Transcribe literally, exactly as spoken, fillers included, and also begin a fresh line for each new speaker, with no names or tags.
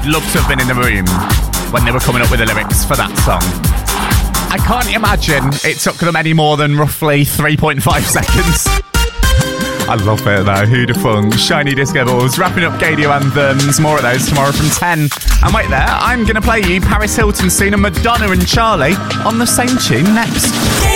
I'd love to have been in the room when they were coming up with the lyrics for that song. I can't imagine it took them any more than roughly three point five seconds. I love it though. Who'da Funk, Shiny Disco Balls, wrapping up Gadio anthems. More of those tomorrow from ten. And wait there, I'm going to play you Paris Hilton soon and Madonna and Charlie on the same tune next.